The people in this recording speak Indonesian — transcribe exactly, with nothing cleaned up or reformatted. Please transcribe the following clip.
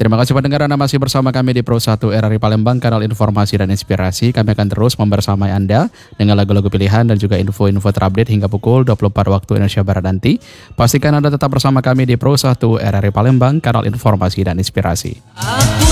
Terima kasih pendengar, Anda masih bersama kami di Pro satu R R I Palembang, kanal informasi dan inspirasi. Kami akan terus membersamai Anda dengan lagu-lagu pilihan dan juga info-info terupdate hingga pukul dua puluh empat waktu Indonesia Barat nanti. Pastikan Anda tetap bersama kami di Pro satu R R I Palembang, kanal informasi dan inspirasi. Aku